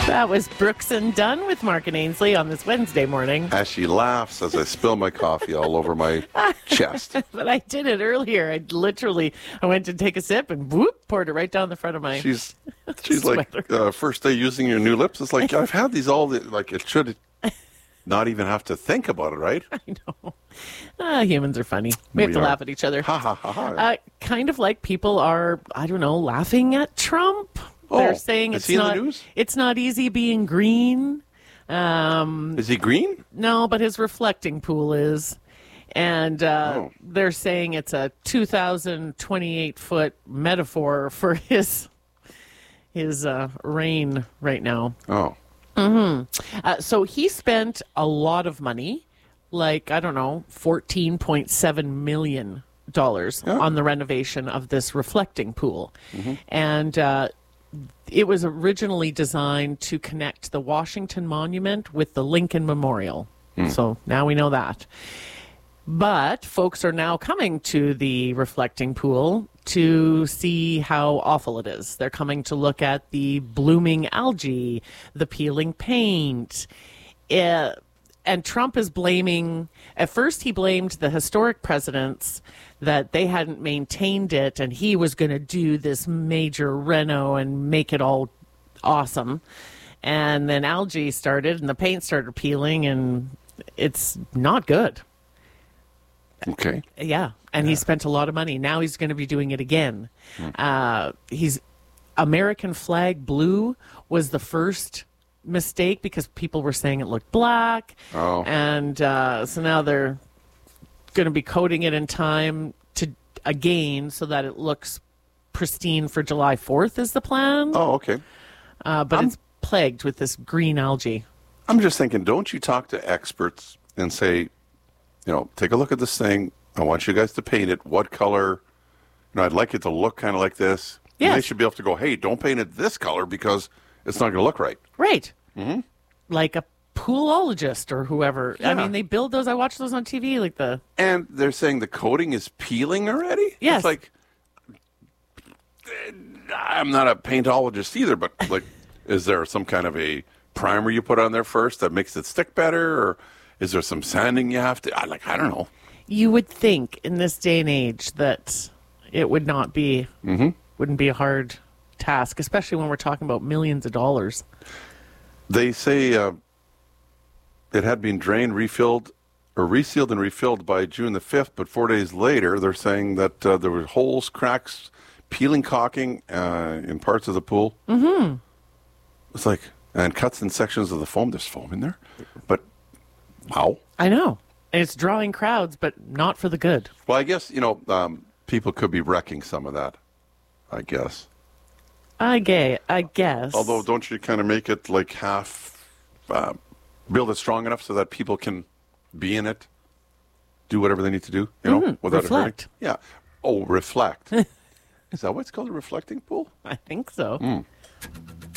That was Brooks and Dunn with Mark and Ainsley on this Wednesday morning. As she laughs as I spill my coffee all over my chest. But I did it earlier. I went to take a sip and whoop, poured it right down the front of my She's like, first day using your new lips. It's like, I've had these it should not even have to think about it, right? I know. Humans are funny. We have to laugh at each other. Ha, ha, ha, ha. Kind of like people are, laughing at Trump. They're saying it's not easy being green. Is he green? No, but his reflecting pool is. And they're saying it's a 2,028-foot metaphor for his reign right now. Oh. Mm-hmm. So he spent a lot of money, $14.7 million on the renovation of this reflecting pool. Mm-hmm. And it was originally designed to connect the Washington Monument with the Lincoln Memorial. So now we know that. But folks are now coming to the reflecting pool to see how awful it is. They're coming to look at the blooming algae, the peeling paint. And Trump is blaming, at first he blamed the historic presidents that they hadn't maintained it, and he was going to do this major reno and make it all awesome. And then algae started, and the paint started peeling, and it's not good. Okay. Yeah, and he spent a lot of money. Now he's going to be doing it again. American flag blue was the first mistake because people were saying it looked black. Oh. And so now they're going to be coating it in time again so that it looks pristine for July 4th is the plan. Oh, okay. But it's plagued with this green algae. I'm just thinking, don't you talk to experts and say, take a look at this thing. I want you guys to paint it. What color? I'd like it to look kind of like this. Yes. And they should be able to go, hey, don't paint it this color because it's not going to look right. Right. Mm-hmm. Like a poolologist or whoever. Yeah. I mean, they build those. I watch those on TV. And they're saying the coating is peeling already? Yes. It's like, I'm not a paintologist either, but is there some kind of a primer you put on there first that makes it stick better? Or is there some sanding you have to, I don't know. You would think in this day and age that it would not be, wouldn't be a hard task, especially when we're talking about millions of dollars. They say it had been drained, resealed and refilled by June the 5th, but 4 days later, they're saying that there were holes, cracks, peeling, caulking in parts of the pool. Mm-hmm. It's and cuts in sections of the foam. There's foam in there. But, wow. I know. And it's drawing crowds, but not for the good. Well, I guess, people could be wrecking some of that, I guess. I guess. Although, don't you kind of make it half, build it strong enough so that people can be in it, do whatever they need to do, without reflect. It hurting? Yeah. Oh, reflect. Is that what it's called, a reflecting pool? I think so.